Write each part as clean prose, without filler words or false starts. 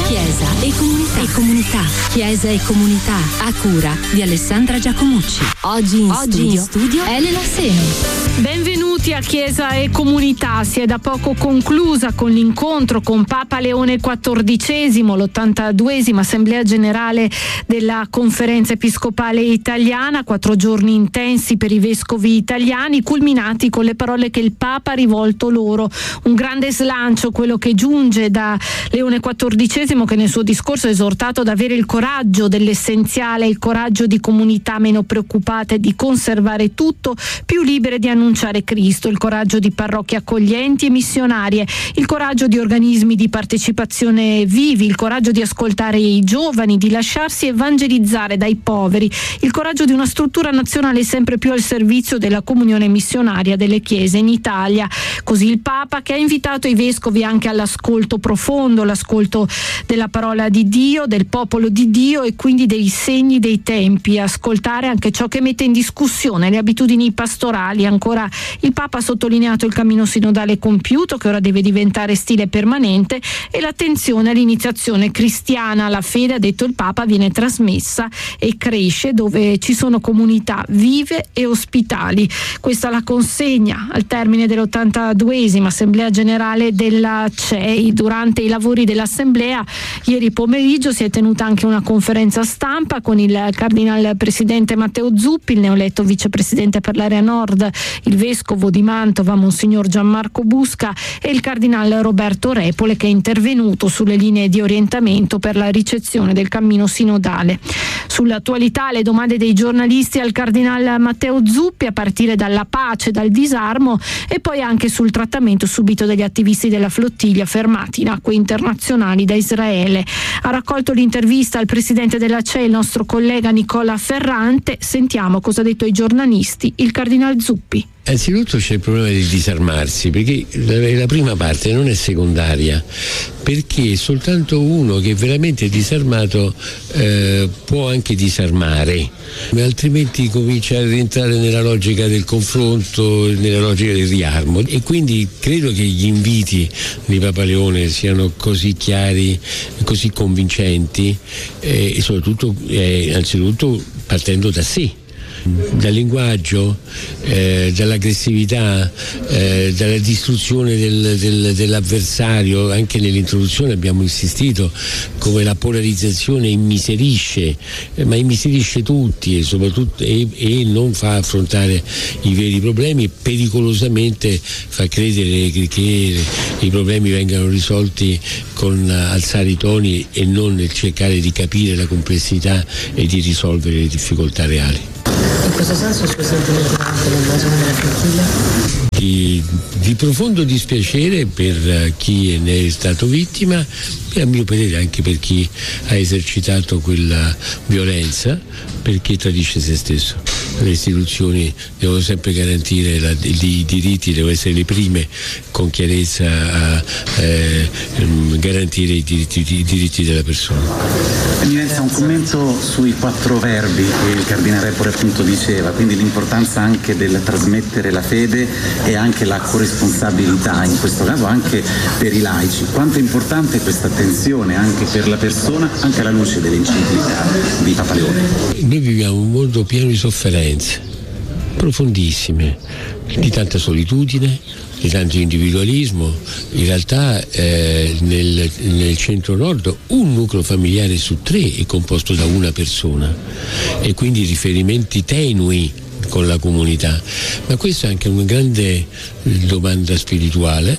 Chiesa e comunità. Chiesa e comunità, a cura di Alessandra Giacomucci. Oggi in studio Elena Seni. Benvenuti a Chiesa e Comunità. Si è da poco conclusa con l'incontro con Papa Leone XIV, l'82esima Assemblea Generale della Conferenza Episcopale Italiana. 4 giorni intensi per i vescovi italiani, culminati con le parole che il Papa ha rivolto loro. Un grande slancio, quello che giunge da Leone XIV, che nel suo discorso ha esortato ad avere il coraggio dell'essenziale, il coraggio di comunità meno preoccupate di conservare tutto, più libere di annunciare Cristo, il coraggio di parrocchie accoglienti e missionarie, il coraggio di organismi di partecipazione vivi, il coraggio di ascoltare i giovani, di lasciarsi evangelizzare dai poveri, il coraggio di una struttura nazionale sempre più al servizio della comunione missionaria delle chiese in Italia. Così il Papa, che ha invitato i vescovi anche all'ascolto profondo, l'ascolto della parola di Dio, del popolo di Dio e quindi dei segni dei tempi, ascoltare anche ciò che mette in discussione le abitudini pastorali. Ancora il Papa ha sottolineato il cammino sinodale compiuto, che ora deve diventare stile permanente, e l'attenzione all'iniziazione cristiana. La fede, ha detto il Papa, viene trasmessa e cresce dove ci sono comunità vive e ospitali. Questa la consegna al termine dell'82esima Assemblea Generale della CEI. Durante i lavori dell'Assemblea ieri pomeriggio si è tenuta anche una conferenza stampa con il Cardinal Presidente Matteo Zuppi, il neoeletto Vicepresidente per l'area Nord, il Vescovo di Mantova Monsignor Gianmarco Busca e il Cardinal Roberto Repole, che è intervenuto sulle linee di orientamento per la ricezione del cammino sinodale. Sull'attualità, le domande dei giornalisti al Cardinal Matteo Zuppi, a partire dalla pace, dal disarmo, e poi anche sul trattamento subito dagli attivisti della flottiglia fermati in acque internazionali da Israele. Ha raccolto l'intervista al presidente della CEI, il nostro collega Nicola Ferrante. Sentiamo cosa ha detto ai giornalisti il Cardinal Zuppi. Anzitutto c'è il problema di disarmarsi, perché la prima parte non è secondaria, perché soltanto uno che è veramente disarmato può anche disarmare, altrimenti comincia a rientrare nella logica del confronto, nella logica del riarmo. E quindi credo che gli inviti di Papa Leone siano così chiari, così convincenti, e soprattutto, anzitutto partendo da sé, dal linguaggio, dall'aggressività, dalla distruzione dell'avversario. Anche nell'introduzione abbiamo insistito come la polarizzazione immiserisce, ma immiserisce tutti, e soprattutto e non fa affrontare i veri problemi, e pericolosamente fa credere che i problemi vengano risolti con alzare i toni e non nel cercare di capire la complessità e di risolvere le difficoltà reali. In questo senso il suo sentimento anche l'invasione della flottiglia? Di profondo dispiacere per chi ne è stato vittima e, a mio parere, anche per chi ha esercitato quella violenza, perché tradisce se stesso. Le istituzioni devono sempre garantire i diritti, devono essere le prime con chiarezza a garantire i diritti della persona. Eminenza, un commento sui 4 verbi che il Cardinale Repole appunto diceva, quindi l'importanza anche del trasmettere la fede e anche la corresponsabilità, in questo caso anche per i laici. Quanto è importante questa attenzione anche per la persona, anche alla luce dell'enciclica di Papa Leone? Noi viviamo un mondo pieno di sofferenze profondissime, di tanta solitudine, di tanto individualismo. In realtà nel centro-nord un nucleo familiare su 3 è composto da una persona, e quindi riferimenti tenui con la comunità. Ma questa è anche una grande domanda spirituale,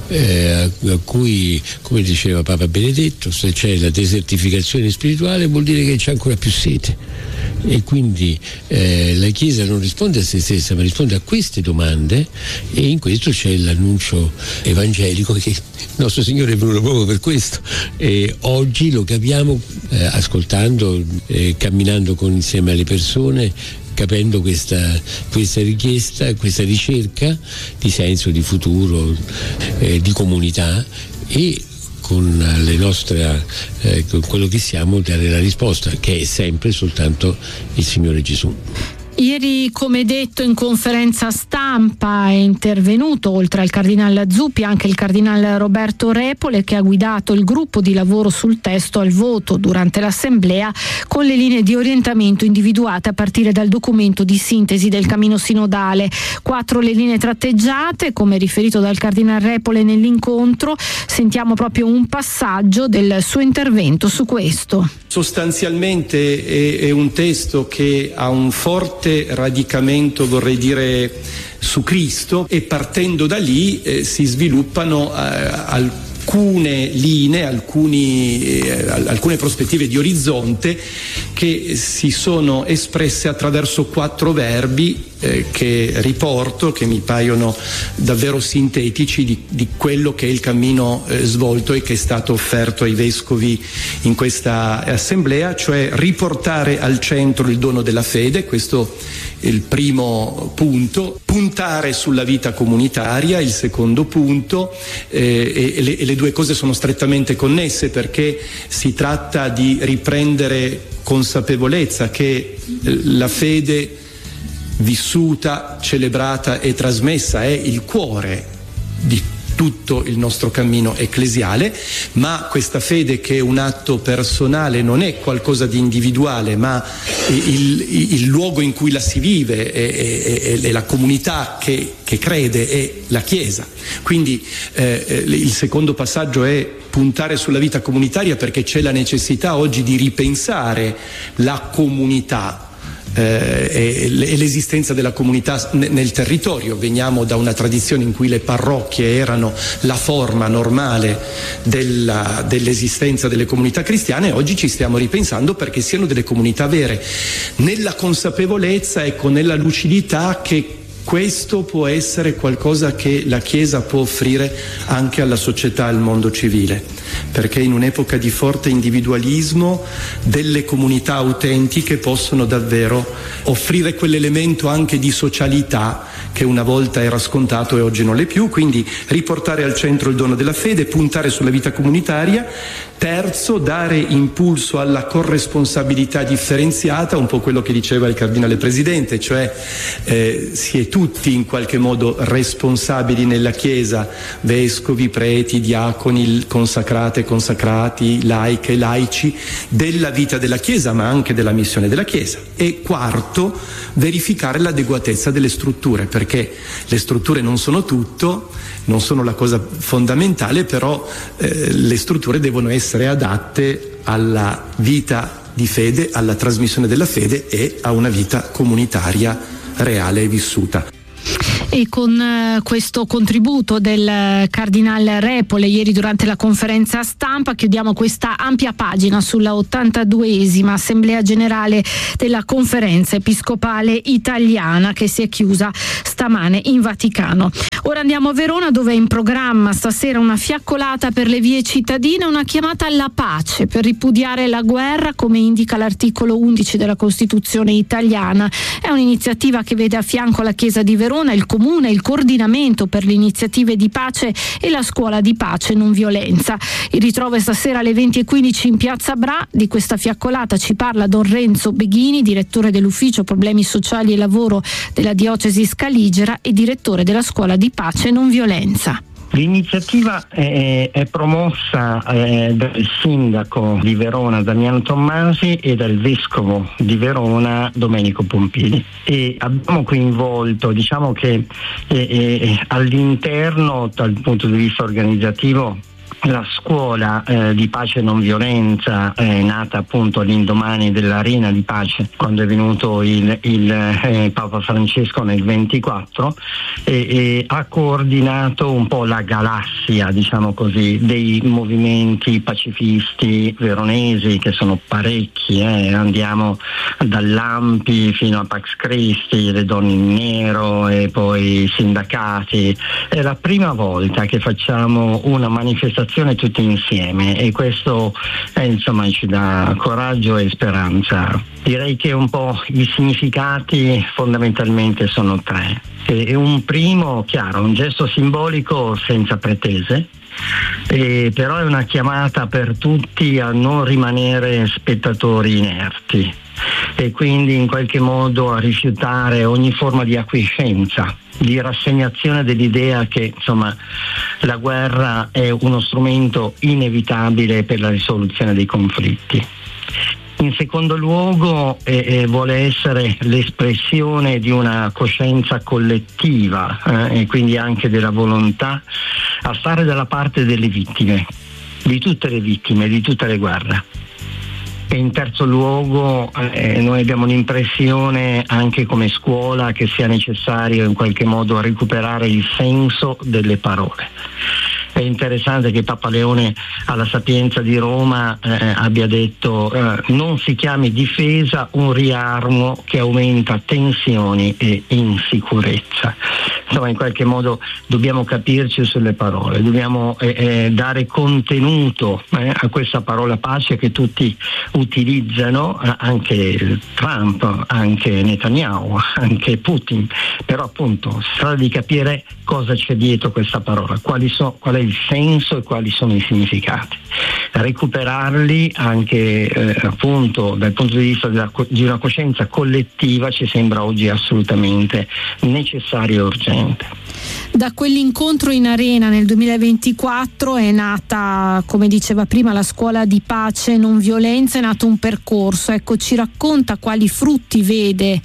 a cui, come diceva Papa Benedetto, se c'è la desertificazione spirituale vuol dire che c'è ancora più sete. E quindi la Chiesa non risponde a se stessa, ma risponde a queste domande, e in questo c'è l'annuncio evangelico, che il nostro Signore è venuto proprio per questo, e oggi lo capiamo ascoltando, camminando insieme alle persone, capendo questa richiesta, questa ricerca di senso, di futuro, di comunità, e con le nostre, con quello che siamo, dare la risposta, che è sempre soltanto il Signore Gesù. Ieri, come detto, in conferenza stampa è intervenuto, oltre al cardinal Zuppi, anche il cardinal Roberto Repole, che ha guidato il gruppo di lavoro sul testo al voto durante l'assemblea, con le linee di orientamento individuate a partire dal documento di sintesi del cammino sinodale. 4 le linee tratteggiate, come riferito dal cardinal Repole nell'incontro. Sentiamo proprio un passaggio del suo intervento su questo. Sostanzialmente è un testo che ha un forte radicamento, vorrei dire, su Cristo, e partendo da lì si sviluppano alcune linee, alcune prospettive di orizzonte che si sono espresse attraverso 4 verbi che riporto, che mi paiono davvero sintetici di quello che è il cammino svolto e che è stato offerto ai vescovi in questa assemblea, cioè riportare al centro il dono della fede, questo è il primo punto, puntare sulla vita comunitaria, il secondo punto, e le due cose sono strettamente connesse, perché si tratta di riprendere consapevolezza che la fede vissuta, celebrata e trasmessa è il cuore di tutto il nostro cammino ecclesiale, ma questa fede, che è un atto personale, non è qualcosa di individuale, ma il luogo in cui la si vive è la comunità che crede, è la Chiesa. Quindi il secondo passaggio è puntare sulla vita comunitaria, perché c'è la necessità oggi di ripensare la comunità e l'esistenza della comunità nel territorio. Veniamo da una tradizione in cui le parrocchie erano la forma normale dell'esistenza delle comunità cristiane, e oggi ci stiamo ripensando perché siano delle comunità vere, nella consapevolezza, nella lucidità che questo può essere qualcosa che la Chiesa può offrire anche alla società, al mondo civile, perché in un'epoca di forte individualismo delle comunità autentiche possono davvero offrire quell'elemento anche di socialità che una volta era scontato e oggi non l'è più. Quindi riportare al centro il dono della fede, puntare sulla vita comunitaria. Terzo, dare impulso alla corresponsabilità differenziata, un po' quello che diceva il cardinale presidente, cioè si è tutti in qualche modo responsabili nella Chiesa, vescovi, preti, diaconi, consacrate, consacrati, laiche, laici, della vita della Chiesa, ma anche della missione della Chiesa. E quarto, verificare l'adeguatezza delle strutture, perché le strutture non sono tutto, non sono la cosa fondamentale, però le strutture devono essere adatte alla vita di fede, alla trasmissione della fede e a una vita comunitaria reale e vissuta. E con questo contributo del cardinal Repole ieri durante la conferenza stampa chiudiamo questa ampia pagina sulla 82esima Assemblea Generale della Conferenza Episcopale Italiana, che si è chiusa stamane in Vaticano. Ora andiamo a Verona, dove è in programma stasera una fiaccolata per le vie cittadine, una chiamata alla pace per ripudiare la guerra, come indica l'articolo 11 della Costituzione italiana. È un'iniziativa che vede a fianco la Chiesa di Verona, il Comune, il Coordinamento per le iniziative di pace e la Scuola di pace e non violenza. Il ritrovo è stasera alle 20:15 in Piazza Bra. Di questa fiaccolata ci parla Don Renzo Beghini, direttore dell'Ufficio Problemi Sociali e Lavoro della Diocesi Scaligera e direttore della Scuola di pace e non violenza. L'iniziativa è promossa dal sindaco di Verona Damiano Tommasi e dal vescovo di Verona Domenico Pompili, e abbiamo coinvolto, diciamo che all'interno, dal punto di vista organizzativo, la scuola di pace e non violenza è nata appunto all'indomani dell'Arena di Pace, quando è venuto il Papa Francesco nel 24, e ha coordinato un po' la galassia, diciamo così, dei movimenti pacifisti veronesi, che sono parecchi, andiamo dall'Ampi fino a Pax Christi, le donne in nero e poi i sindacati. È la prima volta che facciamo una manifestazione tutti insieme, e questo insomma ci dà coraggio e speranza. Direi che un po' i significati fondamentalmente sono 3. E un primo, chiaro, un gesto simbolico senza pretese, però è una chiamata per tutti a non rimanere spettatori inerti e quindi in qualche modo a rifiutare ogni forma di acquiescenza, di rassegnazione dell'idea che insomma la guerra è uno strumento inevitabile per la risoluzione dei conflitti. In secondo luogo vuole essere l'espressione di una coscienza collettiva e quindi anche della volontà a stare dalla parte delle vittime, di tutte le vittime, di tutte le guerre. E in terzo luogo noi abbiamo l'impressione anche come scuola che sia necessario in qualche modo recuperare il senso delle parole. È interessante che Papa Leone alla Sapienza di Roma abbia detto non si chiami difesa un riarmo che aumenta tensioni e insicurezza. Insomma, in qualche modo dobbiamo capirci sulle parole, dobbiamo dare contenuto a questa parola pace che tutti utilizzano, anche Trump, anche Netanyahu, anche Putin, però appunto si tratta di capire cosa c'è dietro questa parola, qual è il senso e quali sono i significati, recuperarli anche appunto dal punto di vista di una coscienza collettiva ci sembra oggi assolutamente necessario e urgente. Da quell'incontro in Arena nel 2024 è nata, come diceva prima, la scuola di pace e non violenza, è nato un percorso. Ecco, ci racconta quali frutti vede?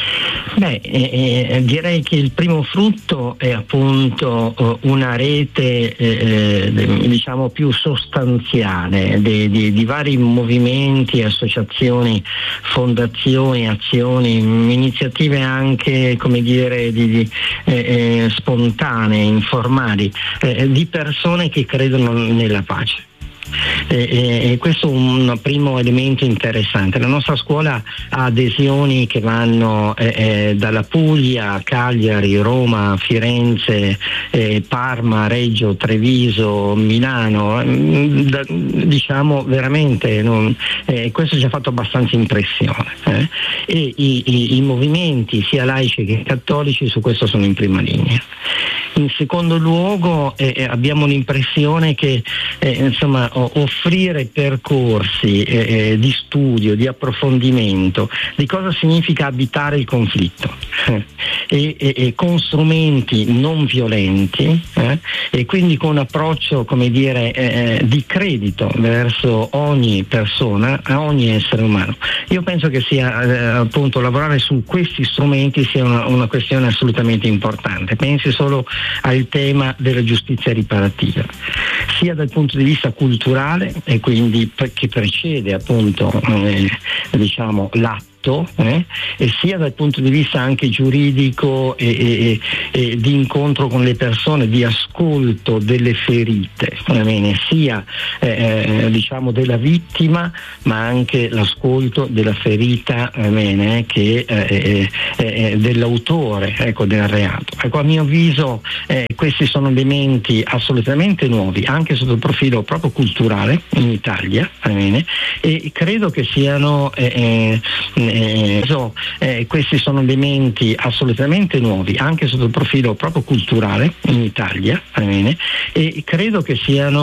Direi che il primo frutto è appunto una rete diciamo più sostanziale di vari movimenti, associazioni, fondazioni, azioni, iniziative anche come dire spontanee, informali, di persone che credono nella pace. E questo è un primo elemento interessante. La nostra scuola ha adesioni che vanno dalla Puglia, Cagliari, Roma, Firenze, Parma, Reggio, Treviso, Milano, diciamo veramente questo ci ha fatto abbastanza impressione e i movimenti sia laici che cattolici su questo sono in prima linea. In secondo luogo abbiamo l'impressione che insomma offrire percorsi di studio, di approfondimento di cosa significa abitare il conflitto e con strumenti non violenti e quindi con un approccio come dire di credito verso ogni persona, a ogni essere umano. Io penso che sia appunto lavorare su questi strumenti sia una questione assolutamente importante. Pensi solo al tema della giustizia riparativa, sia dal punto di vista culturale e quindi che precede appunto diciamo l'atto e sia dal punto di vista anche giuridico e di incontro con le persone, di ascolto delle ferite, sia diciamo della vittima ma anche l'ascolto della ferita che dell'autore del reato. Ecco, a mio avviso questi sono elementi assolutamente nuovi anche sotto il profilo proprio culturale in Italia e credo che siano questi sono elementi assolutamente nuovi anche sotto il profilo proprio culturale in Italia e credo che siano